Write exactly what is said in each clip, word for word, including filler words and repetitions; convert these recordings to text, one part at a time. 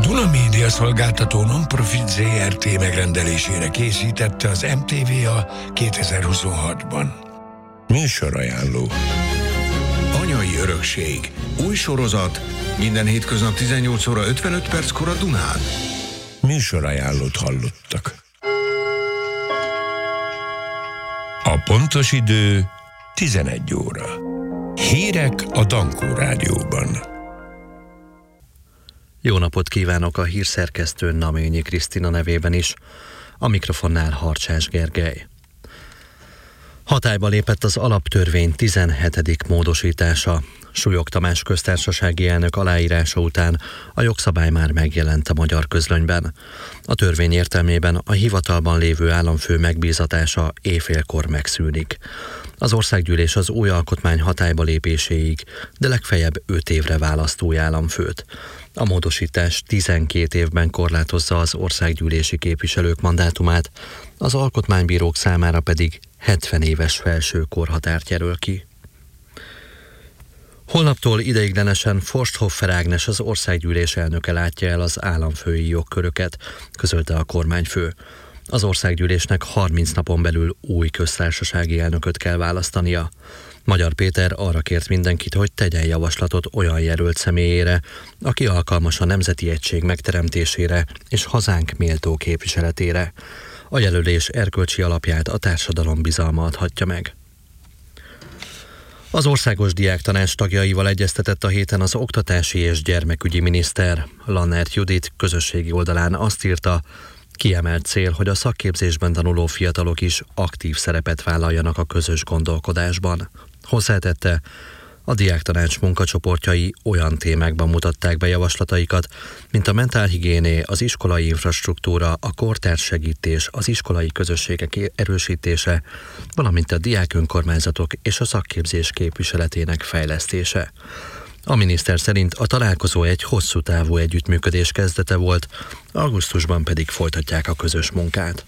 Duna Média Szolgáltató Non-Profit zé er té megrendelésére készítette az em té vé a kétezer-huszonhatban. Műsorajánló. Anyai örökség. Új sorozat. Minden hétköznap tizennyolc óra ötvenöt perckor a Dunán. Műsorajánlót hallottak. A pontos idő tizenegy óra. Hírek a Dankó Rádióban. Jó napot kívánok a hírszerkesztő Naményi Krisztina nevében is. A mikrofonnál Harcsás Gergely. Hatályba lépett az alaptörvény tizenhetedik módosítása. Súlyog Tamás köztársasági elnök aláírása után a jogszabály már megjelent a magyar közlönyben. A törvény értelmében a hivatalban lévő államfő megbízatása éjfélkor megszűnik. Az országgyűlés az új alkotmány hatályba lépéséig, de legfeljebb öt évre választ új államfőt. A módosítás tizenkét évben korlátozza az országgyűlési képviselők mandátumát, az alkotmánybírók számára pedig hetven éves felső korhatárt jelöl ki. Holnaptól ideiglenesen Forsthoffer Ágnes, az országgyűlés elnöke látja el az államfői jogköröket, közölte a kormányfő. Az országgyűlésnek harminc napon belül új köztársasági elnököt kell választania. Magyar Péter arra kért mindenkit, hogy tegyen javaslatot olyan jelölt személyére, aki alkalmas a nemzeti egység megteremtésére és hazánk méltó képviseletére. A jelölés erkölcsi alapját a társadalom bizalma adhatja meg. Az Országos Diáktanács tagjaival egyeztetett a héten az oktatási és gyermekügyi miniszter. Lannert Judit közösségi oldalán azt írta, kiemelt cél, hogy a szakképzésben tanuló fiatalok is aktív szerepet vállaljanak a közös gondolkodásban. Hozzátette, a diáktanács munkacsoportjai olyan témákban mutatták be javaslataikat, mint a mentálhigiéné, az iskolai infrastruktúra, a kortárs segítés, az iskolai közösségek erősítése, valamint a diák önkormányzatok és a szakképzés képviseletének fejlesztése. A miniszter szerint a találkozó egy hosszú távú együttműködés kezdete volt, augusztusban pedig folytatják a közös munkát.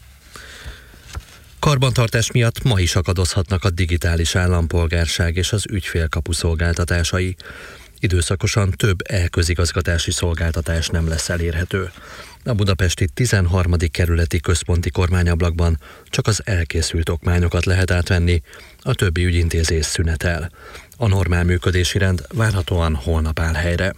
Karbantartás miatt ma is akadozhatnak a digitális állampolgárság és az ügyfélkapu szolgáltatásai. Időszakosan több e-közigazgatási szolgáltatás nem lesz elérhető. A budapesti tizenharmadik kerületi központi kormányablakban csak az elkészült okmányokat lehet átvenni, a többi ügyintézés szünetel. A normál működési rend várhatóan holnap áll helyre.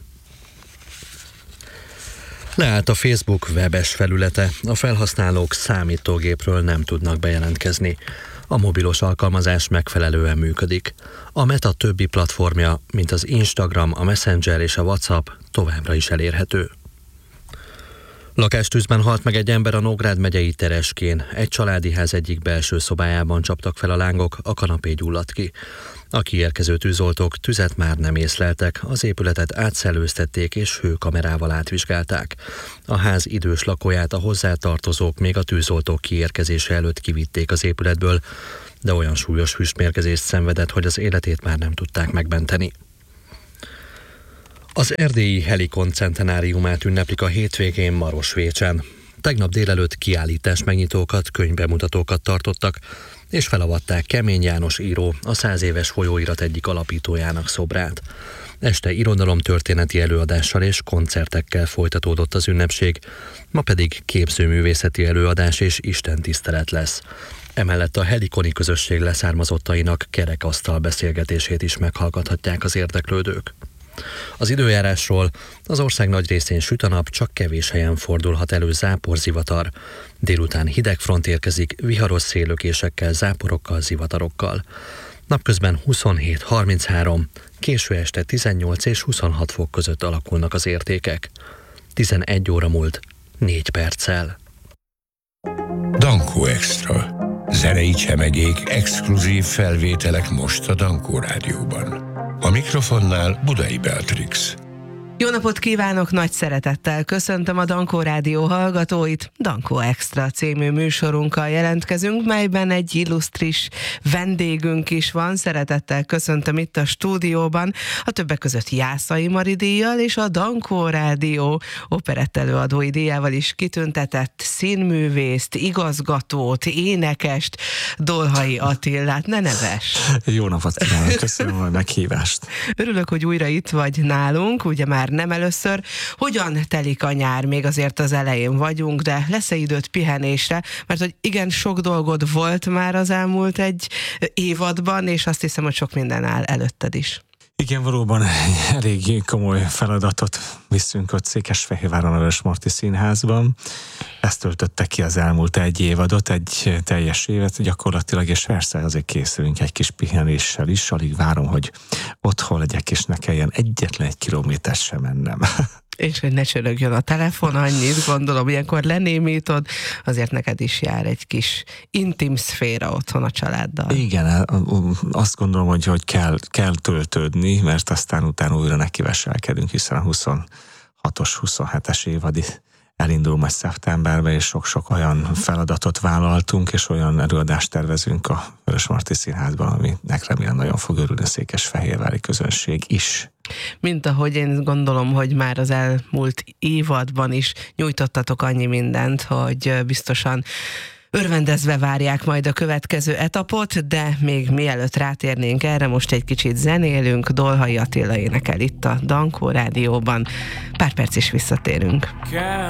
Leállt a Facebook webes felülete, a felhasználók számítógépről nem tudnak bejelentkezni. A mobilos alkalmazás megfelelően működik. A Meta többi platformja, mint az Instagram, a Messenger és a WhatsApp továbbra is elérhető. Lakástűzben halt meg egy ember a Nógrád megyei Tereskén. Egy családi ház egyik belső szobájában csaptak fel a lángok, a kanapé gyulladt ki. A kiérkező tűzoltók tüzet már nem észleltek, az épületet átszellőztették és hőkamerával átvizsgálták. A ház idős lakóját a hozzátartozók még a tűzoltók kiérkezése előtt kivitték az épületből, de olyan súlyos füstmérgezést szenvedett, hogy az életét már nem tudták megmenteni. Az erdélyi Helikon centenáriumát ünneplik a hétvégén Marosvécsen. Tegnap délelőtt kiállítás megnyitókat, könyvbemutatókat tartottak, és felavatták Kemény János író, a száz éves folyóirat egyik alapítójának szobrát. Este irodalomtörténeti előadással és koncertekkel folytatódott az ünnepség, ma pedig képzőművészeti előadás és istentisztelet lesz. Emellett a helikoni közösség leszármazottainak kerekasztal beszélgetését is meghallgathatják az érdeklődők. Az időjárásról: az ország nagy részén süt a nap, csak kevés helyen fordulhat elő záporzivatar. Délután hideg front érkezik, viharos széllökésekkel, záporokkal, zivatarokkal. Napközben huszonhét harminchárom, késő este tizennyolc és huszonhat fok között alakulnak az értékek. tizenegy óra múlt négy perccel. Dankó Extra. Zenei csemegék, exkluzív felvételek most a Dankó Rádióban. A mikrofonnál Budai Beatrix. Jó napot kívánok, nagy szeretettel köszöntöm a Dankó Rádió hallgatóit. Dankó Extra című műsorunkkal jelentkezünk, melyben egy illusztris vendégünk is van. Szeretettel köszöntöm itt a stúdióban, a többek között Jászai Mari díjjal és a Dankó Rádió operett előadói díjával is kitüntetett színművészt, igazgatót, énekest, Dolhai Attillát. Ne neves! Jó napot kívánok, köszönöm a meghívást. Örülök, hogy újra itt vagy nálunk, ugye már nem először. Hogyan telik a nyár? Még azért az elején vagyunk, de lesz-e időt pihenésre? Mert hogy igen, sok dolgod volt már az elmúlt egy évadban, és azt hiszem, hogy sok minden áll előtted is. Igen, valóban elég komoly feladatot viszünk ott Székesfehérváron a Vörösmarty Színházban. Ezt töltötte ki az elmúlt egy évadot, egy teljes évet gyakorlatilag, és persze azért készülünk egy kis pihenéssel is. Alig várom, hogy otthon legyek, és ne kelljen egyetlen egy kilométert sem mennem. És hogy ne csörögjön a telefon annyit, gondolom, ilyenkor lenémítod, azért neked is jár egy kis intim szféra otthon a családdal. Igen, azt gondolom, hogy, hogy kell, kell töltődni, mert aztán utána újra nekiveselkedünk, hiszen a huszonhatos, huszonhetes évadi elindul majd szeptemberben, és sok-sok olyan feladatot vállaltunk, és olyan előadást tervezünk a Vörösmarty Színházban, aminek remélem nagyon fog örülni a székesfehérvári közönség is. Mint ahogy én gondolom, hogy már az elmúlt évadban is nyújtottatok annyi mindent, hogy biztosan örvendezve várják majd a következő etapot, de még mielőtt rátérnénk erre, most egy kicsit zenélünk. Dolhai Attila énekel itt a Dankó Rádióban. Pár perc is visszatérünk.